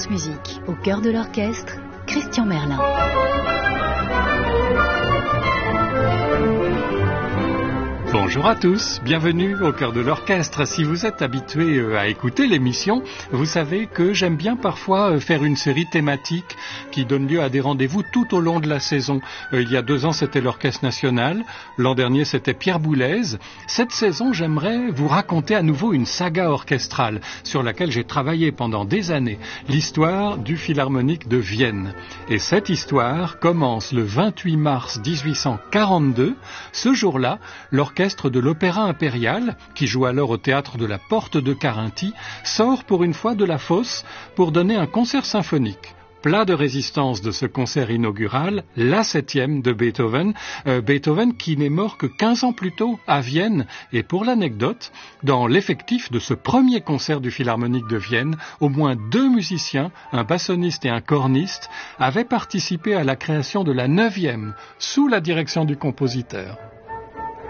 France Musique, au cœur de l'orchestre, Christian Merlin. Bonjour à tous, bienvenue au cœur de l'orchestre. Si vous êtes habitué à écouter l'émission, vous savez que j'aime bien parfois faire une série thématique qui donne lieu à des rendez-vous tout au long de la saison. Il y a 2 ans, c'était l'Orchestre National. L'an dernier, c'était Pierre Boulez. Cette saison, j'aimerais vous raconter à nouveau une saga orchestrale sur laquelle j'ai travaillé pendant des années, l'histoire du Philharmonique de Vienne. Et cette histoire commence le 28 mars 1842. Ce jour-là, l'orchestre de l'Opéra Impérial, qui joue alors au théâtre de la Porte de Carinthie, sort pour une fois de la fosse pour donner un concert symphonique. Plat de résistance de ce concert inaugural, la 7e de Beethoven, Beethoven qui n'est mort que 15 ans plus tôt à Vienne. Et pour l'anecdote, dans l'effectif de ce premier concert du Philharmonique de Vienne, au moins 2 musiciens, un bassoniste et un corniste, avaient participé à la création de la 9e, sous la direction du compositeur.